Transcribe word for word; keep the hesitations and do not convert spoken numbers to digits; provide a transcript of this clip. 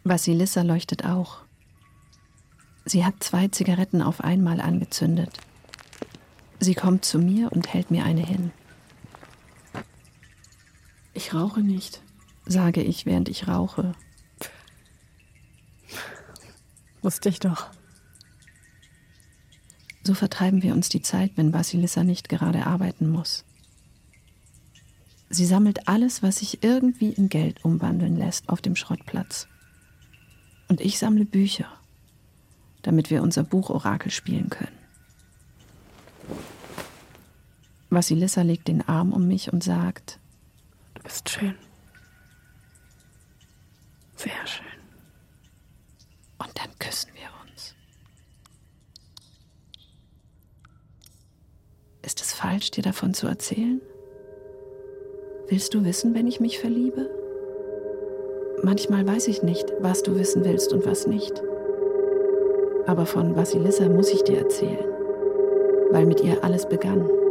Vasilissa leuchtet auch. Sie hat zwei Zigaretten auf einmal angezündet. Sie kommt zu mir und hält mir eine hin. Ich rauche nicht, sage ich, während ich rauche. Wusste ich doch. So vertreiben wir uns die Zeit, wenn Vasilissa nicht gerade arbeiten muss. Sie sammelt alles, was sich irgendwie in Geld umwandeln lässt, auf dem Schrottplatz. Und ich sammle Bücher, damit wir unser Buchorakel spielen können. Vasilissa legt den Arm um mich und sagt: Du bist schön. Sehr schön. Und dann küssen wir uns. Ist es falsch, dir davon zu erzählen? Willst du wissen, wenn ich mich verliebe? Manchmal weiß ich nicht, was du wissen willst und was nicht. Aber von Vasilissa muss ich dir erzählen, weil mit ihr alles begann.